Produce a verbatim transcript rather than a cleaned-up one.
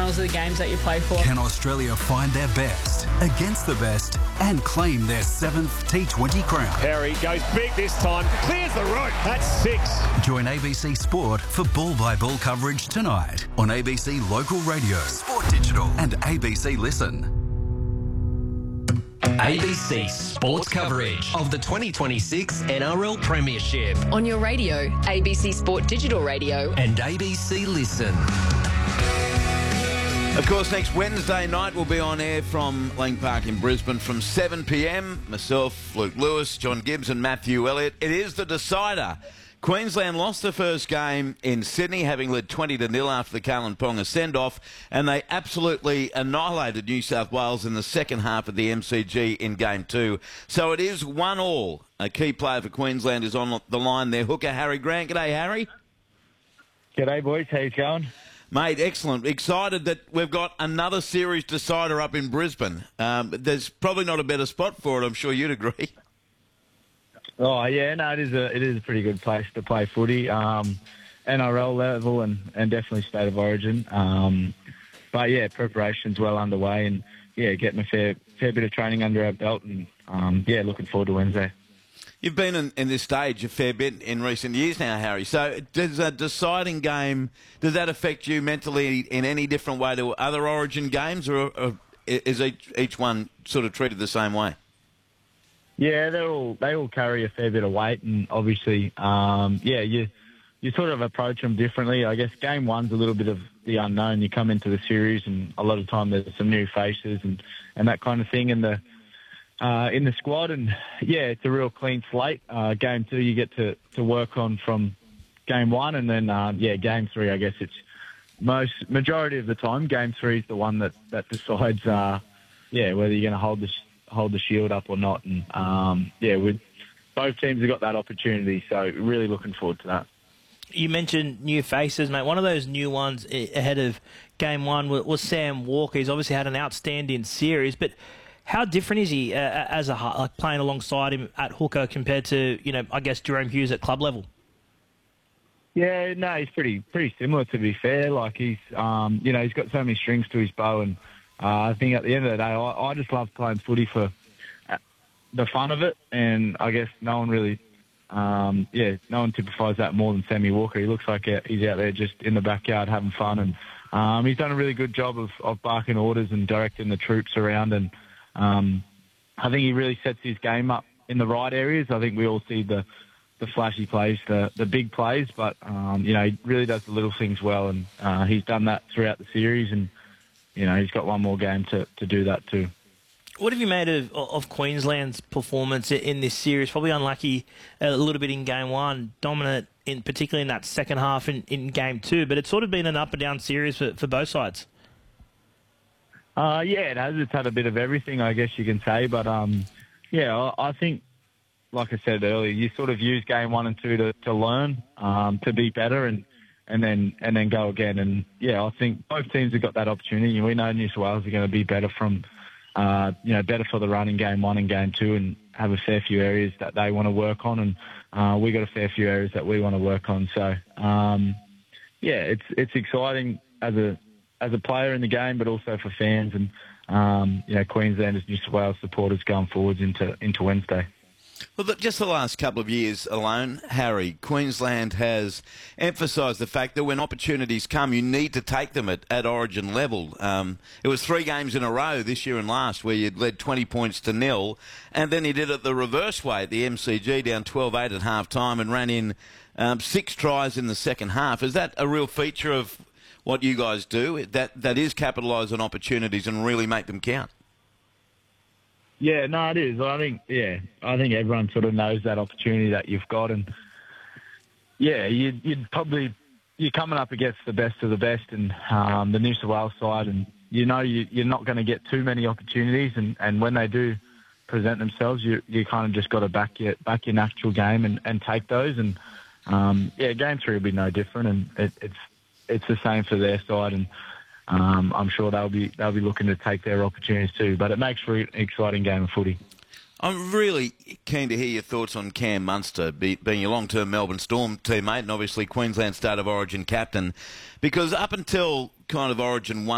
finals are the games that you play for. Can Australia find their best against the best and claim their seventh T twenty crown? Perry goes big this time, clears the route. That's six. Join A B C Sport for ball-by-ball coverage tonight on A B C Local Radio, Sport Digital and A B C Listen. A B C Sports coverage of the twenty twenty-six N R L Premiership on your radio, A B C Sport Digital Radio and A B C Listen. Of course, next Wednesday night we'll be on air from Lang Park in Brisbane from seven p m. Myself, Luke Lewis, John Gibbs and Matthew Elliott. It is the decider. Queensland lost the first game in Sydney, having led twenty to nil after the Kalyn Ponga send-off, and they absolutely annihilated New South Wales in the second half of the M C G in Game two. So it is one all. A key player for Queensland is on the line there. Hooker Harry Grant. G'day, Harry. G'day, boys. How you going? Mate, excellent. Excited that we've got another series decider up in Brisbane. Um, there's probably not a better spot for it, I'm sure you'd agree. Oh yeah, no, it is a it is a pretty good place to play footy, um, N R L level and, and definitely state of origin. Um, but yeah, preparation's well underway, and yeah, getting a fair fair bit of training under our belt, and um, yeah, looking forward to Wednesday. You've been in, in this stage a fair bit in recent years now, Harry. So does a deciding game, does that affect you mentally in any different way to other Origin games, or, or is each each one sort of treated the same way? Yeah, they all they all carry a fair bit of weight, and obviously, um, yeah, you you sort of approach them differently. I guess game one's a little bit of the unknown. You come into the series, and a lot of time there's some new faces and, and that kind of thing in the uh, in the squad. And yeah, it's a real clean slate. Uh, game two, you get to, to work on from game one, and then um, yeah, game three. I guess it's most majority of the time, game three is the one that that decides, uh, yeah, whether you're going to hold the hold the shield up or not. And um, yeah, with both teams have got that opportunity, so really looking forward to that. You mentioned new faces, mate. One of those new ones ahead of game one was Sam Walker. He's obviously had an outstanding series, but how different is he uh, as a like playing alongside him at hooker compared to, you know, I guess Jerome Hughes at club level? Yeah, no, he's pretty pretty similar, to be fair. Like he's, um, you know, he's got so many strings to his bow, and uh, I think at the end of the day, I, I just love playing footy for the fun of it, and I guess no one really. Um, yeah, no one typifies that more than Sammy Walker. He looks like he's out there just in the backyard having fun, and um, he's done a really good job of, of barking orders and directing the troops around, and um, I think he really sets his game up in the right areas. I think we all see the, the flashy plays, the, the big plays, but um, you know, he really does the little things well, and uh, he's done that throughout the series, and you know, he's got one more game to, to do that too. What have you made of, of Queensland's performance in this series? Probably unlucky a little bit in game one, dominant in particularly in that second half in, in game two, but it's sort of been an up and down series for, for both sides. Uh, yeah, it has. It's had a bit of everything, I guess you can say. But um, yeah, I, I think, like I said earlier, you sort of use game one and two to, to learn, um, to be better, and and then and then go again. And yeah, I think both teams have got that opportunity. We know New South Wales are going to be better from. Uh, you know, better for the run in game one and game two, and have a fair few areas that they want to work on, and uh, we got a fair few areas that we want to work on. So, um, yeah, it's it's exciting as a as a player in the game, but also for fans and um, you know, Queenslanders, New South Wales supporters going forwards into into Wednesday. Well, just the last couple of years alone, Harry, Queensland has emphasised the fact that when opportunities come, you need to take them at, at Origin level. Um, it was three games in a row this year and last where you'd led twenty points to nil, and then he did it the reverse way at the M C G, down twelve eight at half-time, and ran in um, six tries in the second half. Is that a real feature of what you guys do, that, that is capitalise on opportunities and really make them count? Yeah, no, it is. I think, yeah, I think everyone sort of knows that opportunity that you've got, and yeah, you'd, you'd probably you're coming up against the best of the best, and um, the New South Wales side, and you know you, you're not going to get too many opportunities, and, and when they do present themselves, you you kind of just got to back your back your natural game and, and take those, and um, yeah, game three will be no different, and it, it's it's the same for their side, and. Um, I'm sure they'll be they'll be looking to take their opportunities too. But it makes for an exciting game of footy. I'm really keen to hear your thoughts on Cam Munster, be, being your long-term Melbourne Storm teammate and obviously Queensland State of Origin captain, because up until kind of Origin one.